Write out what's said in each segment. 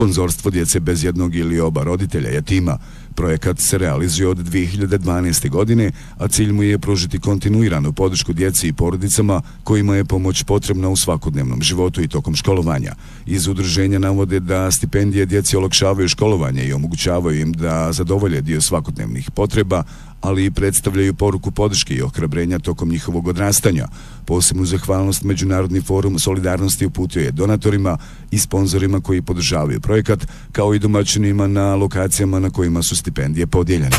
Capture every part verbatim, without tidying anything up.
Sponzorstvo djece bez jednog ili oba roditelja jetima. Projekat se realizuje od dvije hiljade dvanaeste. godine, a cilj mu je pružiti kontinuiranu podršku djeci i porodicama kojima je pomoć potrebna u svakodnevnom životu i tokom školovanja. Iz udruženja navode da stipendije djeci olakšavaju školovanje i omogućavaju im da zadovolje dio svakodnevnih potreba, ali i predstavljaju poruku podrške i ohrabrenja tokom njihovog odrastanja. Posebnu zahvalnost Međunarodni forum solidarnosti uputio je donatorima i sponzorima koji podržavaju projekat, kao i domaćinima na lokacijama na kojima su stipendije podijeljene.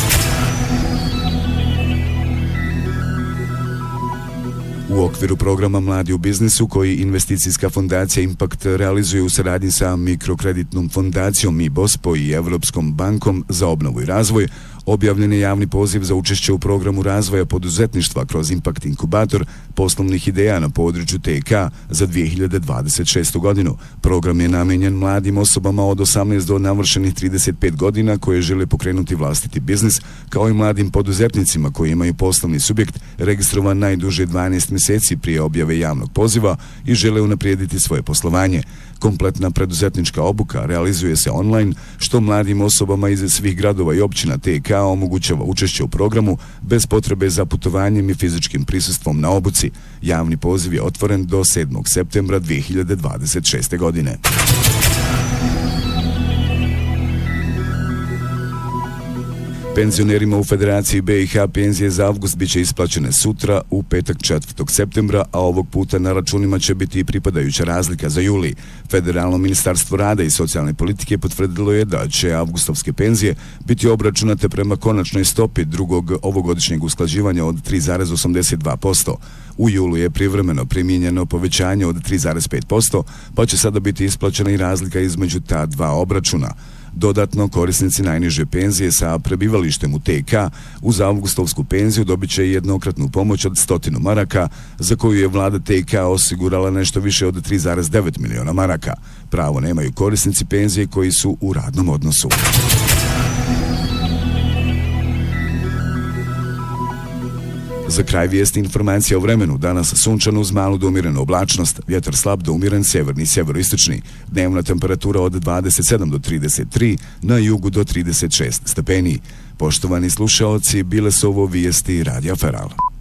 U okviru programa Mladi u biznisu, koji investicijska fondacija Impact realizuje u saradnji sa mikrokreditnom fondacijom MIBOSPO i Evropskom bankom za obnovu i razvoj, objavljen je javni poziv za učešće u programu razvoja poduzetništva kroz Impact Inkubator poslovnih ideja na području T K za dvije hiljade dvadeset šestu. godinu. Program je namenjen mladim osobama od osamnaest do navršenih trideset pet godina koje žele pokrenuti vlastiti biznis, kao i mladim poduzetnicima koji imaju poslovni subjekt registrovan najduže dvanaest mjeseci prije objave javnog poziva i žele unaprijediti svoje poslovanje. Kompletna preduzetnička obuka realizuje se online, što mladim osobama iz svih gradova i općina T K omogućava učešće u programu bez potrebe za putovanjem i fizičkim prisustvom na obuci. Javni poziv je otvoren do sedmog septembra dvije hiljade dvadeset šeste. godine. Penzionerima u Federaciji B i H penzije za avgust biće isplaćene sutra, u petak četvrtog septembra, a ovog puta na računima će biti i pripadajuća razlika za juli. Federalno ministarstvo rada i socijalne politike potvrdilo je da će avgustovske penzije biti obračunate prema konačnoj stopi drugog ovogodišnjeg usklađivanja od tri zarez osamdeset dva posto. U julu je privremeno primijenjeno povećanje od tri zarez pet posto, pa će sada biti isplaćena i razlika između ta dva obračuna. Dodatno, korisnici najniže penzije sa prebivalištem u T K uz avgustovsku penziju dobit će jednokratnu pomoć od stotinu maraka, za koju je vlada T K osigurala nešto više od tri zarez devet miliona maraka. Pravo nemaju korisnici penzije koji su u radnom odnosu. Za kraj vijesti informacija o vremenu. Danas sunčano uz malu do umjerenu oblačnost, vjetar slab do umjeren sjeverni i sjeveroistočni. Dnevna temperatura od dvadeset sedam do trideset tri, na jugu do trideset šest stepeni. Poštovani slušaoci, bile su ovo vijesti Radija Feral.